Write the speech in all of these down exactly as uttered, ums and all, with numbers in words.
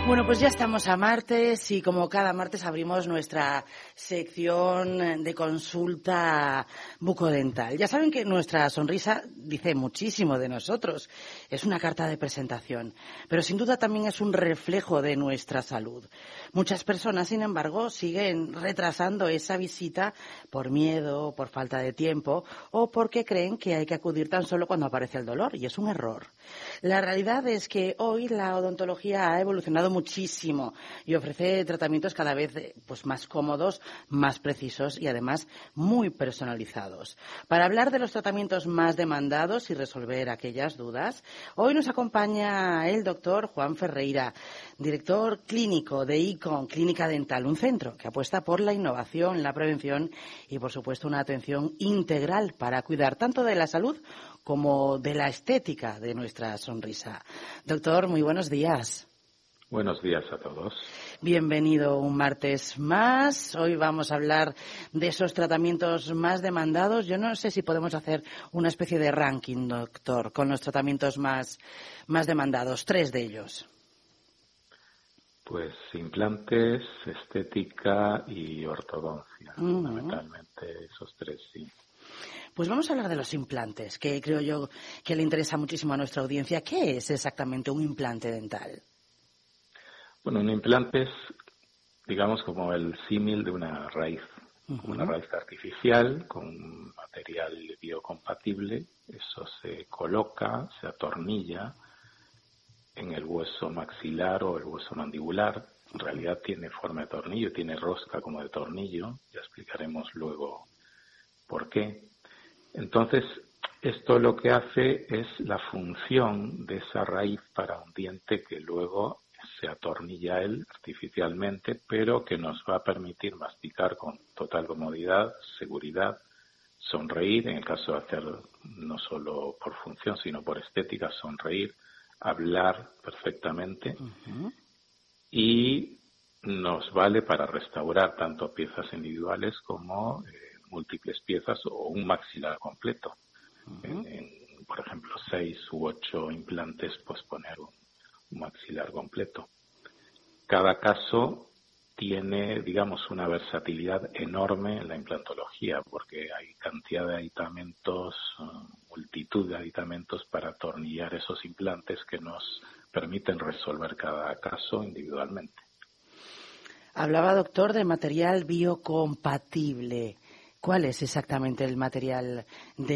Bueno, pues ya estamos a martes y como cada martes abrimos nuestra sección de consulta bucodental. Ya saben que nuestra sonrisa dice muchísimo de nosotros. Es una carta de presentación, pero sin duda también es un reflejo de nuestra salud. Muchas personas, sin embargo, siguen retrasando esa visita por miedo, por falta de tiempo o porque creen que hay que acudir tan solo cuando aparece el dolor, y es un error. La realidad es que hoy la odontología ha evolucionado muchísimo y ofrece tratamientos cada vez pues más cómodos, más precisos y además muy personalizados. Para hablar de los tratamientos más demandados y resolver aquellas dudas, hoy nos acompaña el doctor Juan Ferreira, director clínico de ICON, Clínica Dental, un centro que apuesta por la innovación, la prevención y, por supuesto, una atención integral para cuidar tanto de la salud como de la estética de nuestra sonrisa. Doctor, muy buenos días. Buenos días a todos. Bienvenido un martes más. Hoy vamos a hablar de esos tratamientos más demandados. Yo no sé si podemos hacer una especie de ranking, doctor, con los tratamientos más, más demandados. Tres de ellos. Pues implantes, estética y ortodoncia. Uh-huh. Fundamentalmente esos tres, sí. Pues vamos a hablar de los implantes, que creo yo que le interesa muchísimo a nuestra audiencia. ¿Qué es exactamente un implante dental? Bueno, un implante es, digamos, como el símil de una raíz, uh-huh. una raíz artificial con material biocompatible. Eso se coloca, se atornilla en el hueso maxilar o el hueso mandibular. En realidad tiene forma de tornillo, tiene rosca como de tornillo. Ya explicaremos luego por qué. Entonces, esto lo que hace es la función de esa raíz para un diente que luego se atornilla él artificialmente, pero que nos va a permitir masticar con total comodidad, seguridad, sonreír, en el caso de hacer no solo por función, sino por estética, sonreír, hablar perfectamente, uh-huh. y nos vale para restaurar tanto piezas individuales como eh, múltiples piezas o un maxilar completo. Uh-huh. En, en, por ejemplo, seis u ocho implantes, pues poner un maxilar completo. Cada caso tiene, digamos, una versatilidad enorme en la implantología, porque hay cantidad de aditamentos, uh, multitud de aditamentos para atornillar esos implantes que nos permiten resolver cada caso individualmente. Hablaba, doctor, de material biocompatible. ¿Cuál es exactamente el material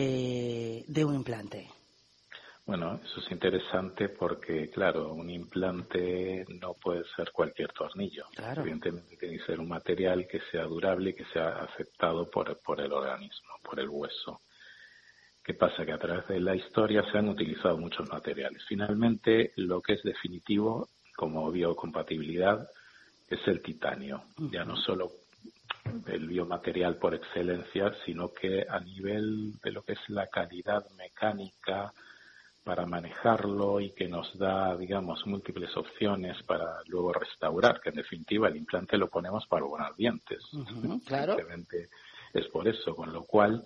de, de un implante? Bueno, eso es interesante porque, claro, un implante no puede ser cualquier tornillo. Claro. Evidentemente tiene que ser un material que sea durable y que sea aceptado por, por el organismo, por el hueso. ¿Qué pasa? Que a través de la historia se han utilizado muchos materiales. Finalmente, lo que es definitivo como biocompatibilidad es el titanio. Uh-huh. Ya no solo el biomaterial por excelencia, sino que a nivel de lo que es la calidad mecánica para manejarlo y que nos da, digamos, múltiples opciones para luego restaurar, que en definitiva el implante lo ponemos para abonar dientes. Uh-huh, claro. Simplemente es por eso, con lo cual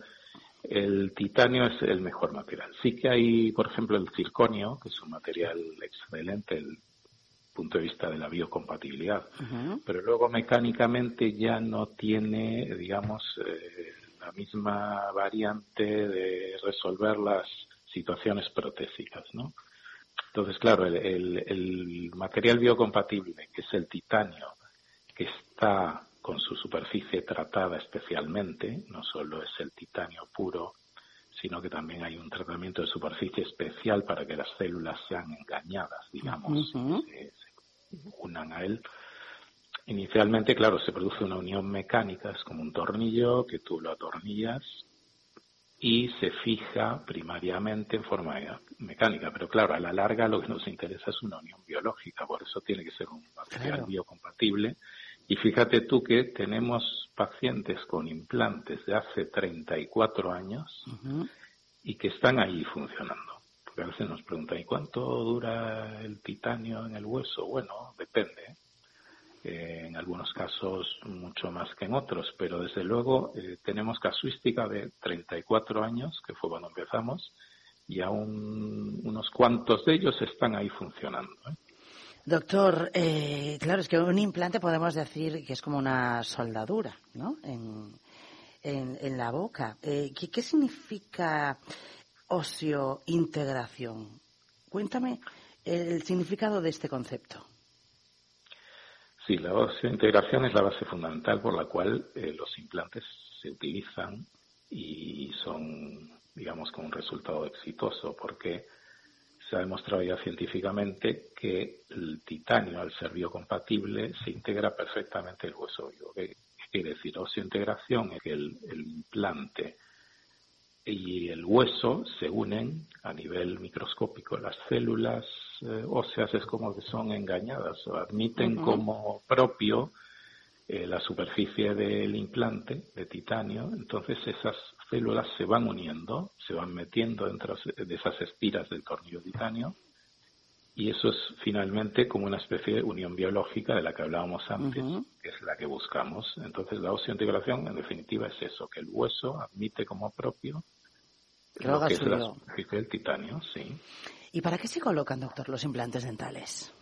el titanio es el mejor material. Sí que hay, por ejemplo, el circonio, que es un material excelente desde el punto de vista de la biocompatibilidad, uh-huh. pero luego mecánicamente ya no tiene, digamos, eh, la misma variante de resolver las situaciones protésicas, ¿no? Entonces, claro, el, el, el material biocompatible, que es el titanio, que está con su superficie tratada especialmente, no solo es el titanio puro, sino que también hay un tratamiento de superficie especial para que las células sean engañadas, digamos, uh-huh. se, se unan a él. Inicialmente, claro, se produce una unión mecánica, es como un tornillo que tú lo atornillas y se fija primariamente en forma mecánica. Pero claro, a la larga lo que nos interesa es una unión biológica, por eso tiene que ser un material claro. biocompatible. Y fíjate tú que tenemos pacientes con implantes de hace treinta y cuatro años uh-huh. y que están ahí funcionando. Porque a veces nos preguntan, ¿y cuánto dura el titanio en el hueso? Bueno, depende. Eh, en algunos casos mucho más que en otros, pero desde luego eh, tenemos casuística de treinta y cuatro años, que fue cuando empezamos, y aún unos cuantos de ellos están ahí funcionando, ¿eh? Doctor, eh, claro, es que un implante podemos decir que es como una soldadura, ¿no? En, en, en la boca. Eh, ¿qué, ¿Qué significa osseointegración? Cuéntame el significado de este concepto. Sí, la osseointegración es la base fundamental por la cual eh, los implantes se utilizan y son, digamos, con un resultado exitoso, porque se ha demostrado ya científicamente que el titanio, al ser biocompatible, se integra perfectamente el hueso vivo. ¿Qué quiere decir? Osseointegración es que el, el implante y el hueso se unen a nivel microscópico. Las células eh, óseas es como que son engañadas o admiten uh-huh. como propio eh, la superficie del implante de titanio. Entonces esas células se van uniendo, se van metiendo dentro de esas espiras del tornillo de titanio, y eso es finalmente como una especie de unión biológica de la que hablábamos antes, uh-huh. que es la que buscamos. Entonces la osseointegración en definitiva es eso, que el hueso admite como propio que lo que es la superficie del titanio, sí. ¿Y para qué se colocan, doctor, los implantes dentales?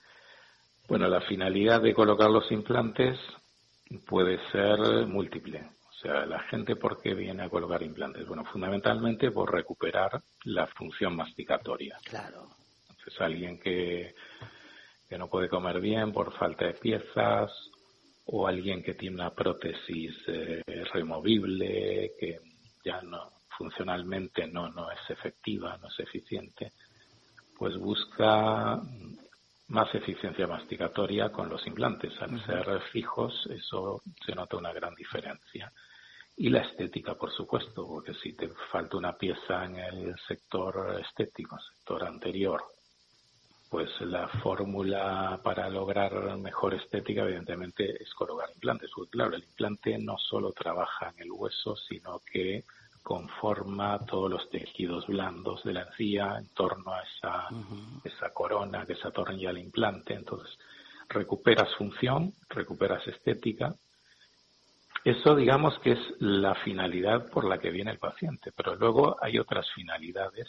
Bueno, la finalidad de colocar los implantes puede ser múltiple. O sea, la gente, ¿por qué viene a colocar implantes? Bueno, fundamentalmente por recuperar la función masticatoria. Claro. Entonces, alguien que, que no puede comer bien por falta de piezas, o alguien que tiene una prótesis eh, removible, que ya no funcionalmente no, no es efectiva, no es eficiente, pues busca más eficiencia masticatoria con los implantes. Al uh-huh. ser fijos, eso se nota una gran diferencia. Y la estética, por supuesto, porque si te falta una pieza en el sector estético, sector anterior, pues la fórmula para lograr mejor estética, evidentemente, es colocar implantes. Porque, claro, el implante no solo trabaja en el hueso, sino que conforma todos los tejidos blandos de la encía en torno a esa, uh-huh. esa corona que se atornilla al implante. Entonces, recuperas función, recuperas estética. Eso, digamos, que es la finalidad por la que viene el paciente. Pero luego hay otras finalidades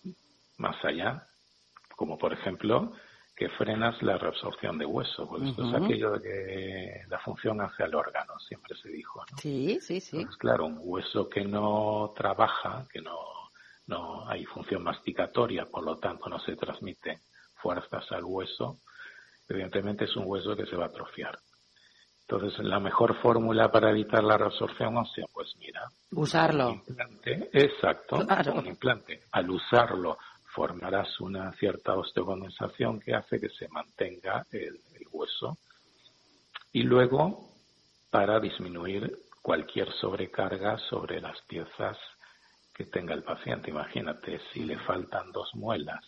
más allá, como por ejemplo que frenas la reabsorción de hueso, porque uh-huh. esto es aquello de que la función hace al órgano, siempre se dijo, ¿no? Sí, sí, sí. Entonces, claro, un hueso que no trabaja, que no, no hay función masticatoria, por lo tanto no se transmiten fuerzas al hueso, evidentemente es un hueso que se va a atrofiar. Entonces, la mejor fórmula para evitar la reabsorción ósea, pues mira, usarlo. Un implante, exacto, claro. un implante. Al usarlo, formarás una cierta osteocondensación que hace que se mantenga el, el hueso. Y luego, para disminuir cualquier sobrecarga sobre las piezas que tenga el paciente. Imagínate, si le faltan dos muelas,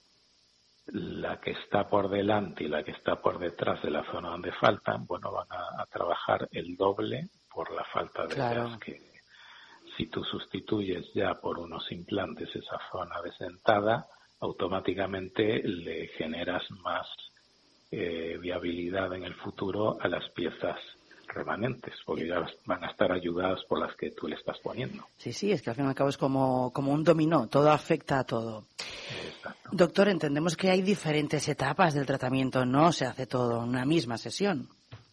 la que está por delante y la que está por detrás de la zona donde faltan, bueno, van a, a trabajar el doble por la falta de claro. ellas, que si tú sustituyes ya por unos implantes esa zona desentada, automáticamente le generas más eh, viabilidad en el futuro a las piezas remanentes, porque ya van a estar ayudadas por las que tú le estás poniendo. Sí, sí, es que al fin y al cabo es como, como un dominó, todo afecta a todo. Exacto. Doctor, entendemos que hay diferentes etapas del tratamiento, no se hace todo en una misma sesión.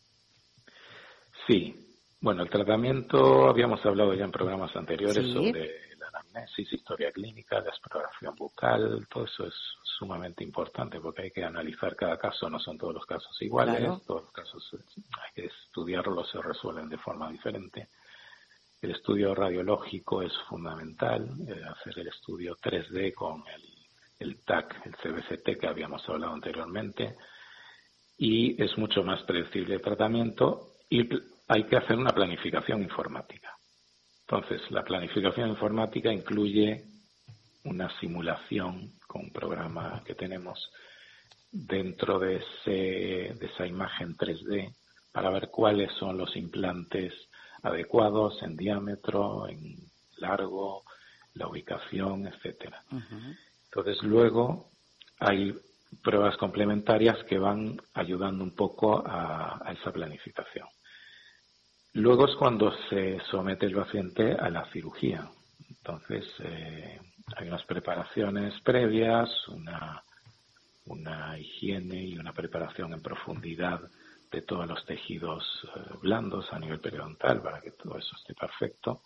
Sí. Bueno, el tratamiento, habíamos hablado ya en programas anteriores sí. sobre la anamnesis, historia clínica, la exploración bucal, todo eso es sumamente importante porque hay que analizar cada caso, no son todos los casos iguales, claro. todos los casos hay que estudiarlos, se resuelven de forma diferente. El estudio radiológico es fundamental, eh, hacer el estudio tres D con el, el T A C, el C B C T que habíamos hablado anteriormente, y es mucho más predecible el tratamiento y hay que hacer una planificación informática. Entonces, la planificación informática incluye una simulación con un programa que tenemos dentro de, ese, de esa imagen tres D para ver cuáles son los implantes adecuados en diámetro, en largo, la ubicación, etcétera. Uh-huh. Entonces, luego hay pruebas complementarias que van ayudando un poco a, a esa planificación. Luego es cuando se somete el paciente a la cirugía. Entonces, eh, hay unas preparaciones previas, una, una higiene y una preparación en profundidad de todos los tejidos eh, blandos a nivel periodontal para que todo eso esté perfecto.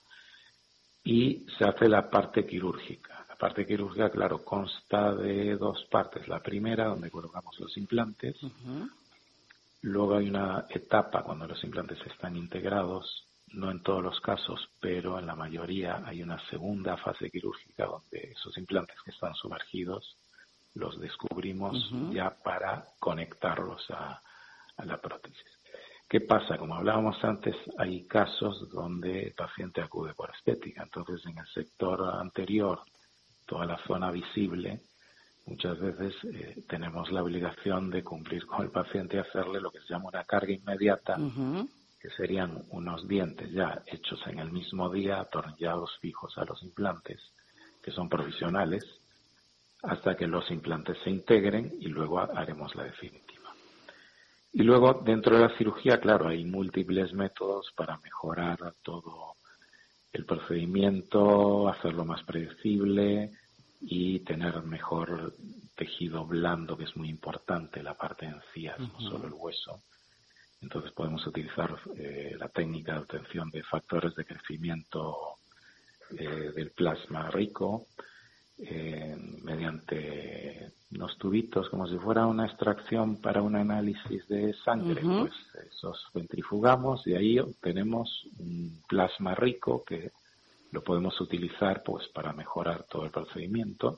Y se hace la parte quirúrgica. La parte quirúrgica, claro, consta de dos partes. La primera, donde colocamos los implantes. Uh-huh. Luego hay una etapa cuando los implantes están integrados, no en todos los casos, pero en la mayoría hay una segunda fase quirúrgica donde esos implantes que están sumergidos los descubrimos uh-huh. ya para conectarlos a, a la prótesis. ¿Qué pasa? Como hablábamos antes, hay casos donde el paciente acude por estética. Entonces, en el sector anterior, toda la zona visible, muchas veces eh, tenemos la obligación de cumplir con el paciente y hacerle lo que se llama una carga inmediata, uh-huh. que serían unos dientes ya hechos en el mismo día, atornillados fijos a los implantes, que son provisionales, hasta que los implantes se integren y luego haremos la definitiva. Y luego, dentro de la cirugía, claro, hay múltiples métodos para mejorar todo el procedimiento, hacerlo más predecible y tener mejor tejido blando, que es muy importante, la parte de encías, uh-huh. no solo el hueso. Entonces podemos utilizar eh, la técnica de obtención de factores de crecimiento eh, del plasma rico, eh, mediante unos tubitos, como si fuera una extracción para un análisis de sangre. Uh-huh. Pues esos centrifugamos y ahí obtenemos un plasma rico que lo podemos utilizar pues para mejorar todo el procedimiento.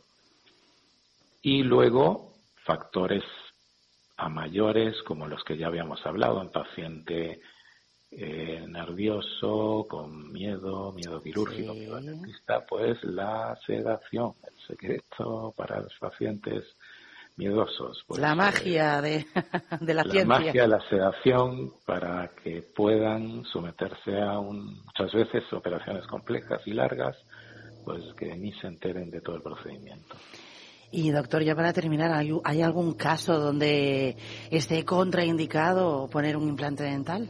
Y luego factores a mayores, como los que ya habíamos hablado, en paciente eh, nervioso, con miedo, miedo quirúrgico, sí. miedo al dentista, pues la sedación, el secreto para los pacientes miedosos. Pues, la magia eh, de, de la, la ciencia. La magia de la sedación para que puedan someterse a un, muchas veces operaciones complejas y largas, pues que ni se enteren de todo el procedimiento. Y doctor, ya para terminar, ¿hay, ¿hay algún caso donde esté contraindicado poner un implante dental?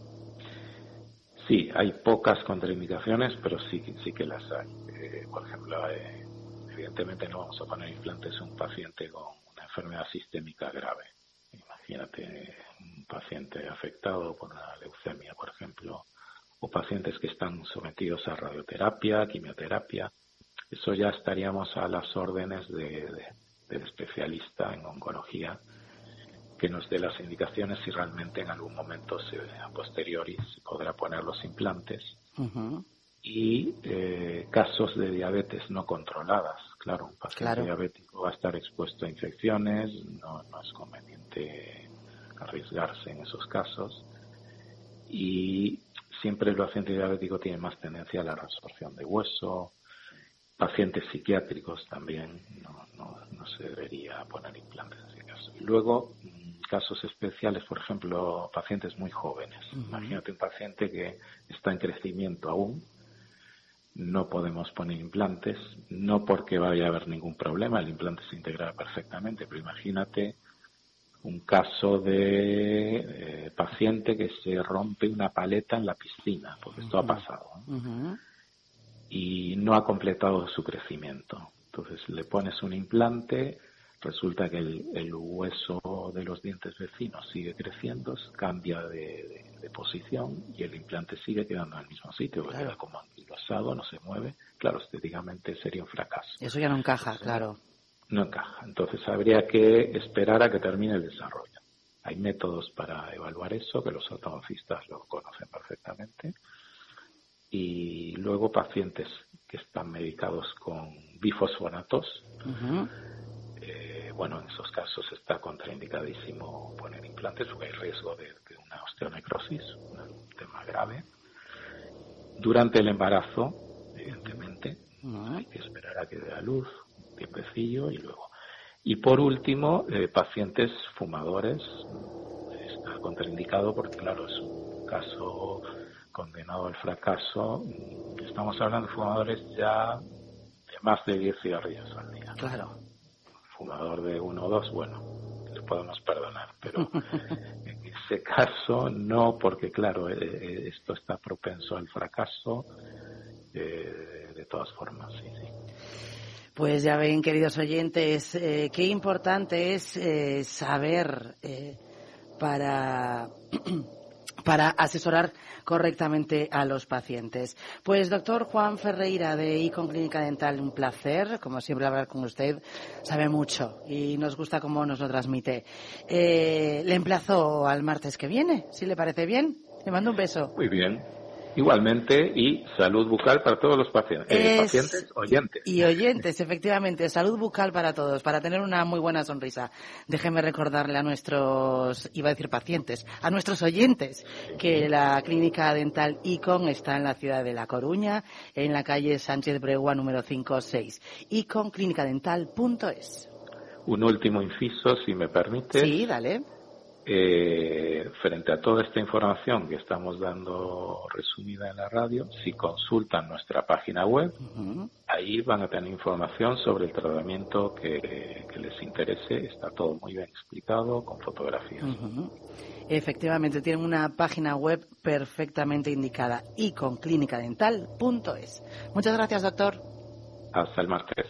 Sí, hay pocas contraindicaciones, pero sí, sí que las hay. Eh, por ejemplo, eh, evidentemente no vamos a poner implantes a un paciente con una enfermedad sistémica grave. Imagínate un paciente afectado por una leucemia, por ejemplo, o pacientes que están sometidos a radioterapia, quimioterapia. Eso ya estaríamos a las órdenes de, de, del especialista en oncología que nos dé las indicaciones si realmente en algún momento se, a posteriori se podrá poner los implantes. Uh-huh. Y eh, casos de diabetes no controladas. Claro, un paciente claro. diabético va a estar expuesto a infecciones, no, no es conveniente arriesgarse en esos casos. Y siempre el paciente diabético tiene más tendencia a la resorción de hueso. Pacientes psiquiátricos también no, no, no se debería poner implantes en ese caso. Y luego, casos especiales, por ejemplo, pacientes muy jóvenes. Uh-huh. Imagínate un paciente que está en crecimiento aún, no podemos poner implantes, no porque vaya a haber ningún problema, el implante se integrará perfectamente, pero imagínate un caso de eh, paciente que se rompe una paleta en la piscina, porque uh-huh. esto ha pasado, ¿no? Uh-huh. Y no ha completado su crecimiento. Entonces le pones un implante, resulta que el, el hueso de los dientes vecinos sigue creciendo, cambia de, de, de posición y el implante sigue quedando en el mismo sitio, claro. queda como anquilosado, no se mueve. Claro, estéticamente sería un fracaso. Eso ya no encaja, Entonces, claro. No encaja. Entonces habría que esperar a que termine el desarrollo. Hay métodos para evaluar eso, que los ortodoncistas lo conocen perfectamente. Y luego pacientes que están medicados con bifosfonatos. Uh-huh. Eh, bueno, en esos casos está contraindicadísimo poner implantes porque hay riesgo de, de una osteonecrosis, un tema grave. Durante el embarazo, evidentemente, uh-huh. hay que esperar a que dé a luz, un tiempecillo y luego. Y por último, eh, pacientes fumadores, está contraindicado porque, claro, es un caso condenado al fracaso. Estamos hablando de fumadores ya de más de diez cigarrillos al día. Claro. Fumador de uno o dos, bueno, le podemos perdonar, pero en ese caso no, porque claro, eh, esto está propenso al fracaso eh, de todas formas, sí, sí. Pues ya ven, queridos oyentes, eh, qué importante es eh, saber eh, para... para asesorar correctamente a los pacientes. Pues doctor Juan Ferreira de Icon Clínica Dental, un placer, como siempre, hablar con usted. Sabe mucho y nos gusta cómo nos lo transmite. Eh, le emplazo al martes que viene, si le parece bien. Le mando un beso. Muy bien. Igualmente, y salud bucal para todos los pacientes, eh, es... pacientes oyentes. Y oyentes, efectivamente, salud bucal para todos, para tener una muy buena sonrisa. Déjeme recordarle a nuestros, iba a decir pacientes, a nuestros oyentes, que la clínica dental Icon está en la ciudad de La Coruña, en la calle Sánchez Bregua número cinco o seis. icon clínica dental punto es. Un último inciso, si me permite. Sí, dale. Eh, frente a toda esta información que estamos dando resumida en la radio, si consultan nuestra página web, uh-huh. ahí van a tener información sobre el tratamiento que, que les interese. Está todo muy bien explicado, con fotografías. Uh-huh. Efectivamente, tienen una página web perfectamente indicada, icon clínica dental punto es. Muchas gracias, doctor. Hasta el martes.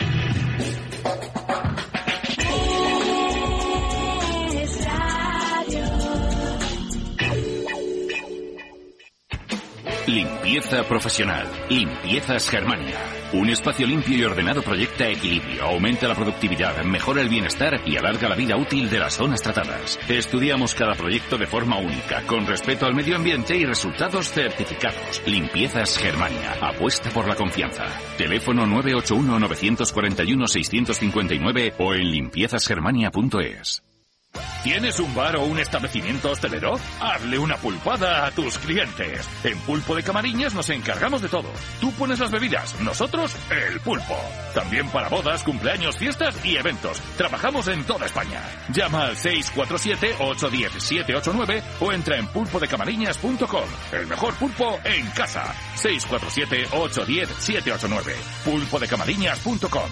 Limpieza profesional. Limpiezas Germania. Un espacio limpio y ordenado proyecta equilibrio, aumenta la productividad, mejora el bienestar y alarga la vida útil de las zonas tratadas. Estudiamos cada proyecto de forma única, con respeto al medio ambiente y resultados certificados. Limpiezas Germania. Apuesta por la confianza. Teléfono nueve ocho uno, nueve cuatro uno, seis cinco nueve o en limpiezas germania punto es. ¿Tienes un bar o un establecimiento hostelero? Hazle una pulpada a tus clientes. En Pulpo de Camariñas nos encargamos de todo. Tú pones las bebidas, nosotros el pulpo. También para bodas, cumpleaños, fiestas y eventos. Trabajamos en toda España. Llama al seis cuatro siete, ocho uno cero, siete ocho nueve o entra en pulpo de camariñas punto com. El mejor pulpo en casa. seis cuatro siete, ocho uno cero, siete ocho nueve. pulpo de camariñas punto com.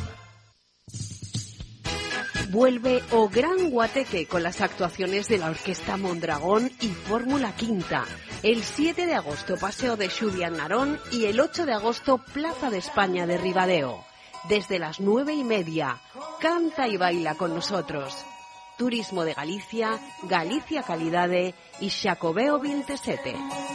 Vuelve O Gran Guateque con las actuaciones de la Orquesta Mondragón y Fórmula Quinta. El siete de agosto Paseo de Xudia en Narón y el ocho de agosto Plaza de España de Ribadeo. Desde las nueve y media, canta y baila con nosotros. Turismo de Galicia, Galicia Calidade y Xacobeo veintisiete.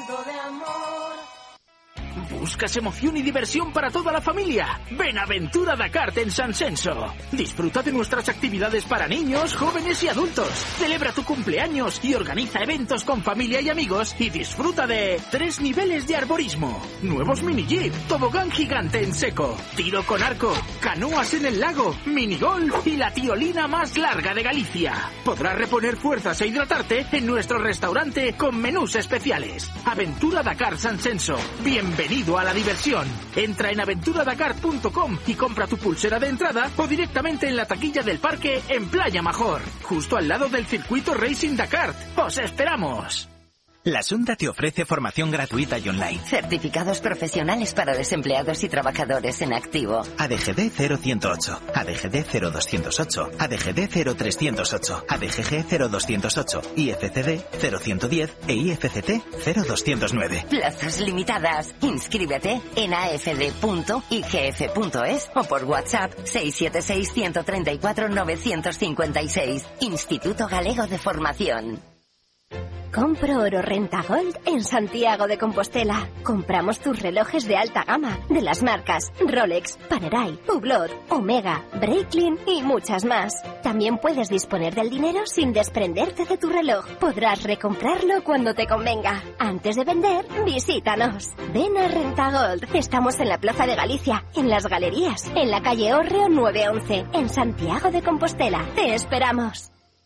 ¿Buscas emoción y diversión para toda la familia? Ven a Aventura Dakar en San Censo. Disfruta de nuestras actividades para niños, jóvenes y adultos. Celebra tu cumpleaños y organiza eventos con familia y amigos y disfruta de tres niveles de arborismo, nuevos mini jeep, tobogán gigante en seco, tiro con arco, canoas en el lago, minigolf y la tiolina más larga de Galicia. Podrás reponer fuerzas e hidratarte en nuestro restaurante con menús especiales. Aventura Dakar San Censo. Bienvenido a la diversión. Entra en aventura dakar punto com y compra tu pulsera de entrada o directamente en la taquilla del parque en Playa Major, justo al lado del circuito Racing Dakar. ¡Os esperamos! La Xunta te ofrece formación gratuita y online. Certificados profesionales para desempleados y trabajadores en activo. A D G D cero ciento ocho, A D G D cero doscientos ocho, A D G D cero trescientos ocho, A D G G cero doscientos ocho, I F C D cero ciento diez e I F C T cero doscientos nueve. Plazas limitadas. Inscríbete en a f d punto i g f punto es o por WhatsApp seis siete seis, uno tres cuatro, nueve cinco seis. Instituto Galego de Formación. Compro oro Renta Gold en Santiago de Compostela. Compramos tus relojes de alta gama de las marcas Rolex, Panerai, Hublot, Omega, Breitling y muchas más. También puedes disponer del dinero sin desprenderte de tu reloj. Podrás recomprarlo cuando te convenga. Antes de vender, visítanos. Ven a Renta Gold. Estamos en la Plaza de Galicia, en Las Galerías, en la calle Hórreo nueve once, en Santiago de Compostela. Te esperamos.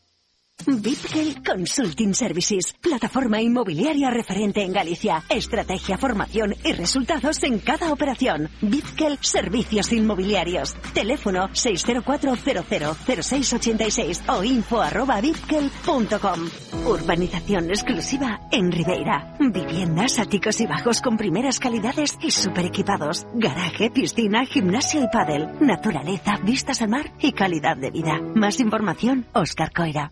Bitgel Consulting Services, plataforma inmobiliaria referente en Galicia. Estrategia, formación y resultados en cada operación. Bitgel Servicios Inmobiliarios. Teléfono seis cero cuatro cero cero cero seis ocho seis o info arroba bitgel punto com. Urbanización exclusiva en Ribeira. Viviendas, áticos y bajos con primeras calidades y super equipados. Garaje, piscina, gimnasio y pádel. Naturaleza, vistas al mar y calidad de vida. Más información, Óscar Coira.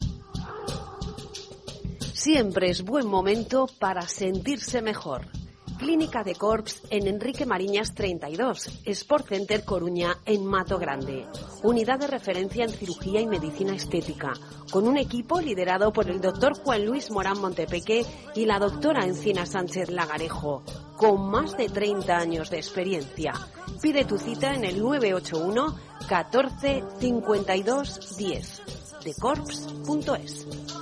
Siempre es buen momento para sentirse mejor. Clínica de Corps en Enrique Mariñas treinta y dos, Sport Center Coruña en Mato Grande. Unidad de referencia en cirugía y medicina estética, con un equipo liderado por el doctor Juan Luis Morán Montepeque y la doctora Encina Sánchez Lagarejo, con más de treinta años de experiencia. Pide tu cita en el nueve ocho uno catorce cincuenta y dos diez, de corps punto es.